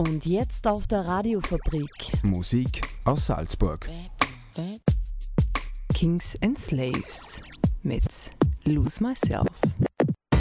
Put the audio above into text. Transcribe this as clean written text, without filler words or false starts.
Und jetzt auf der Radiofabrik. Musik aus Salzburg. Kings and Slaves mit Lose Myself.